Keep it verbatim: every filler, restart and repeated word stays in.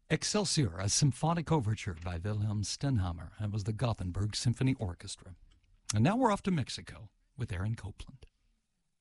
Excelsior, a symphonic overture by Wilhelm Stenhammar. That was the Gothenburg Symphony Orchestra. And now we're off to Mexico with Aaron Copland.